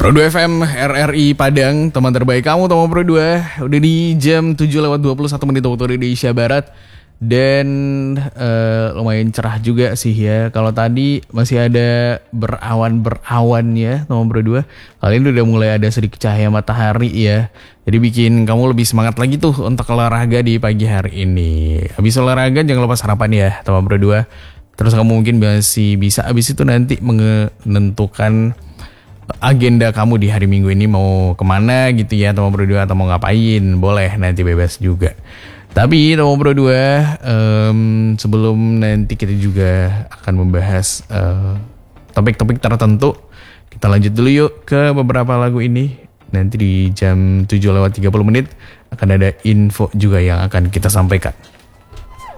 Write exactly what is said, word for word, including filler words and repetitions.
Pro dua F M R R I Padang, teman terbaik kamu, teman Pro dua. Udah di jam tujuh lewat dua puluh satu menit waktu Indonesia Barat. Dan uh, lumayan cerah juga sih ya. Kalau tadi masih ada berawan-berawan ya, teman Pro dua. Kali ini udah mulai ada sedikit cahaya matahari ya. Jadi bikin kamu lebih semangat lagi tuh untuk olahraga di pagi hari ini. Habis olahraga jangan lupa sarapan ya, teman Pro dua. Terus kamu mungkin masih bisa habis itu nanti menentukan agenda kamu di hari Minggu ini mau kemana gitu ya, teman Pro dua, atau mau ngapain, boleh, nanti bebas juga. Tapi teman Pro dua, um, sebelum nanti kita juga akan membahas uh, topik-topik tertentu, kita lanjut dulu yuk ke beberapa lagu ini. Nanti di jam tujuh lewat tiga puluh menit akan ada info juga yang akan kita sampaikan.